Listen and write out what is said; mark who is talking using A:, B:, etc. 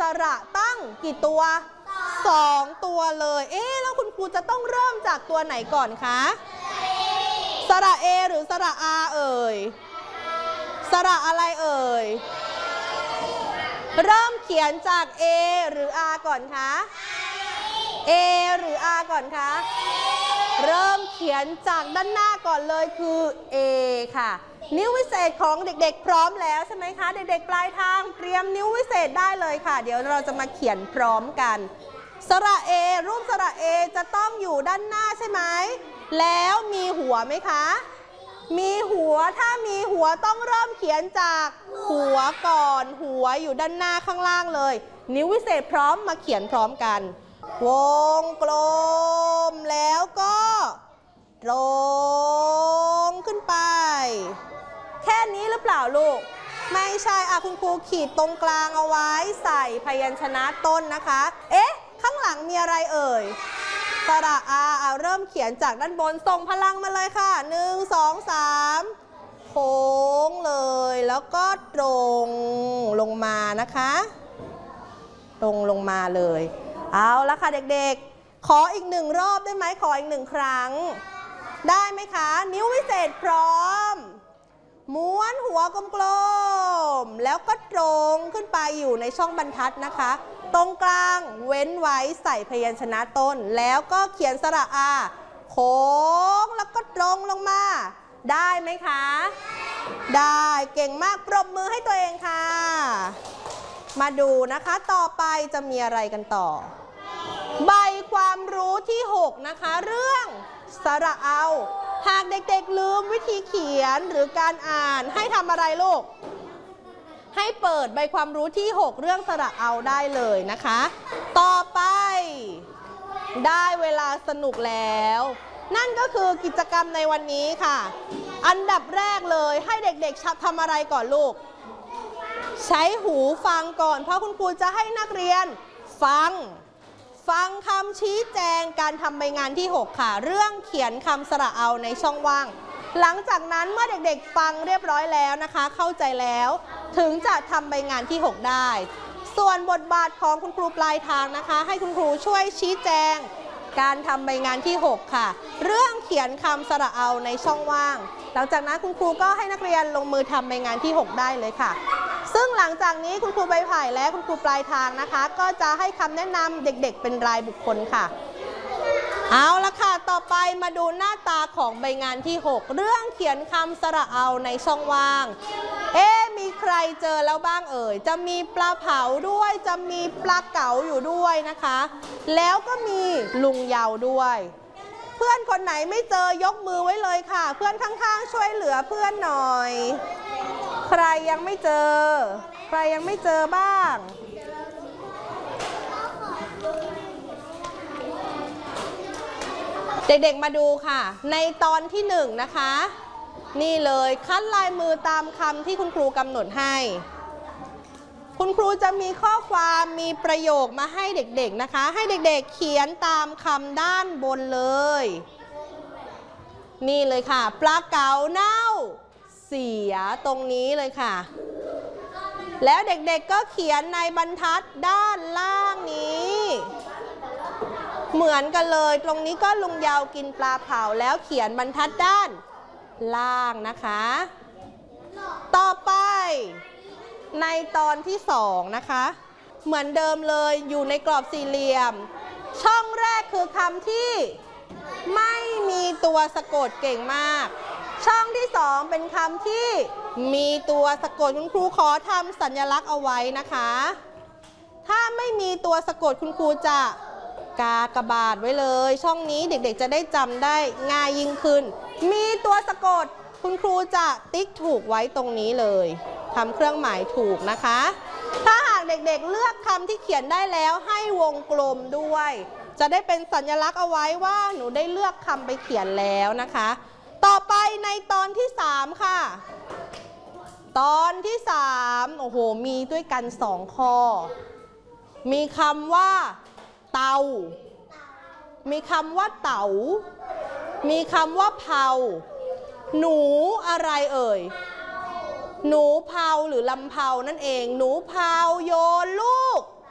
A: ระตั้งกี่ตัว2 ตัวเลยแล้วคุณครูจะต้องเริ่มจากตัวไหนก่อนคะสระเอหรือสระอาเอ่ยสระอะไรเอ่ยเริ่มเขียนจาก A หรือ R ก่อนคะ A หรือ R ก่อนคะเริ่มเขียนจากด้านหน้าก่อนเลยคือ A ค่ะนิ้ววิเศษของเด็กๆพร้อมแล้วใช่ไหมคะเด็กๆปลายทางเตรียมนิ้ววิเศษได้เลยค่ะเดี๋ยวเราจะมาเขียนพร้อมกันสระ A รูปสระ A จะต้องอยู่ด้านหน้าใช่ไหมแล้วมีหัวไหมคะมีหัวถ้ามีหัวต้องเริ่มเขียนจากหัวก่อนหัวอยู่ด้านหน้าข้างล่างเลยนิ้ววิเศษพร้อมมาเขียนพร้อมกันวงกลมแล้วก็ตรงขึ้นไปแค่นี้หรือเปล่าลูกไม่ใช่คุณครูขีดตรงกลางเอาไว้ใส่พยัญชนะต้นนะคะข้างหลังมีอะไรเอ่ยสระอาเริ่มเขียนจากด้านบนส่งพลังมาเลยค่ะ1 2 3โค้งเลยแล้วก็ตรงลงมานะคะตรงลงมาเลยเอาละค่ะเด็กๆขออีก1 รอบได้ไหมขออีก1 ครั้งได้ไหมคะนิ้ววิเศษพร้อมม้วนหัวกลมๆแล้วก็ตรงขึ้นไปอยู่ในช่องบรรทัดนะคะตรงกลางเว้นไว้ใส่พยัญชนะต้นแล้วก็เขียนสระอาโค้งแล้วก็ตรงลงมาได้ไหมคะได้เก่งมากปรบมือให้ตัวเองค่ะมาดูนะคะต่อไปจะมีอะไรกันต่อใบความรู้ที่6นะคะเรื่องสระเอาหากเด็กๆลืมวิธีเขียนหรือการอ่านให้ทำอะไรลูกให้เปิดใบความรู้ที่6เรื่องสระเอาได้เลยนะคะต่อไปได้เวลาสนุกแล้วนั่นก็คือกิจกรรมในวันนี้ค่ะอันดับแรกเลยให้เด็กๆทำอะไรก่อนลูกใช้หูฟังก่อนเพราะคุณครูจะให้นักเรียนฟังคำชี้แจงการทำใบงานที่6ค่ะเรื่องเขียนคำสระเอาในช่องว่างหลังจากนั้นเมื่อเด็กๆฟังเรียบร้อยแล้วนะคะเข้าใจแล้วถึงจะทำใบงานที่6ได้ส่วนบทบาทของคุณครูปลายทางนะคะให้คุณครูช่วยชี้แจงการทำใบงานที่6ค่ะเรื่องเขียนคำสระเอาในช่องว่างหลังจากนั้นคุณครูก็ให้นักเรียนลงมือทำใบงานที่6ได้เลยค่ะซึ่งหลังจากนี้คุณครูใบไผ่และคุณครูปลายทางนะคะก็จะให้คำแนะนำเด็กๆเป็นรายบุคคลค่ะเอาละค่ะต่อไปมาดูหน้าตาของใบงานที่6เรื่องเขียนคำสระเอาในช่องว่างมีใครเจอแล้วบ้างเอ่ยจะมีปลาเผาด้วยจะมีปลาเก๋าอยู่ด้วยนะคะแล้วก็มีลุงเยาด้วยเพื่อนคนไหนไม่เจอยกมือไว้เลยค่ะเพื่อนข้างๆช่วยเหลือเพื่อนหน่อยใครยังไม่เจอใครยังไม่เจอบ้างเด็กๆมาดูค่ะในตอนที่1นะคะนี่เลยคัดลายมือตามคำที่คุณครูกำหนดให้คุณครูจะมีข้อความมีประโยคมาให้เด็กๆนะคะให้เด็กๆเขียนตามคำด้านบนเลยนี่เลยค่ะปลาเก๋าเน่าเสียตรงนี้เลยค่ะแล้วเด็กๆก็เขียนในบรรทัดด้านล่างนี้เหมือนกันเลยตรงนี้ก็ลุงยาวกินปลาเผาแล้วเขียนบรรทัดด้านล่างนะคะต่อไปในตอนที่2นะคะเหมือนเดิมเลยอยู่ในกรอบสี่เหลี่ยมช่องแรกคือคำที่ไม่มีตัวสะกดเก่งมากช่องที่2เป็นคำที่มีตัวสะกดคุณครูขอทำสัญลักษณ์เอาไว้นะคะถ้าไม่มีตัวสะกดคุณครูจะกากบาทไว้เลยช่องนี้เด็กๆจะได้จำได้ง่ายยิ่งขึ้นมีตัวสะกดคุณครูจะติ๊กถูกไว้ตรงนี้เลยทำเครื่องหมายถูกนะคะถ้าหากเด็กๆเลือกคำที่เขียนได้แล้วให้วงกลมด้วยจะได้เป็นสัญลักษณ์เอาไว้ว่าหนูได้เลือกคำไปเขียนแล้วนะคะต่อไปในตอนที่3ค่ะตอนที่3โอ้โหมีด้วยกัน2ข้อมีคำว่าเตามีคำว่าเต๋ามีคำว่าเผาหนูอะไรเอ่ยหนูเผาหรือลำเผานั่นเองหนูเผาโยนลูก